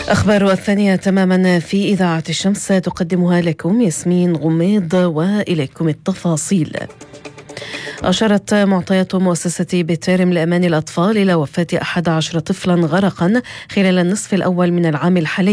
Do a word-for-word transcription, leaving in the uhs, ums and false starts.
أخبار الثانية تماما في إذاعة الشمس تقدمها لكم ياسمين غميض، وإليكم التفاصيل. أشارت معطيات مؤسسة بتيرم لأمان الأطفال إلى وفاة أحد عشر طفلا غرقا خلال النصف الأول من العام الحالي